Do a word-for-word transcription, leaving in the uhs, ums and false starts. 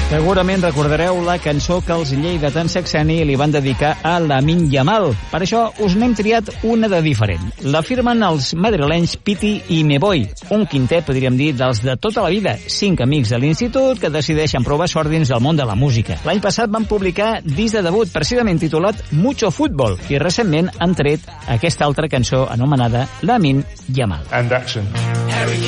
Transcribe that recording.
Segurament recordareu la cançó que els lleidatans Saxeni li van dedicar a Lamine Yamal. Per això us n'hem triat una de diferent. La firmen els madrilenys Piti i Meboy, un quintet, podríem dir, dels de tota la vida, cinc amics de l'institut que decideixen provar sort dins del món de la música. L'any passat van publicar disc de debut precisament titulat Mucho Fútbol i recentment han tret aquesta altra cançó anomenada Lamine Yamal. And action.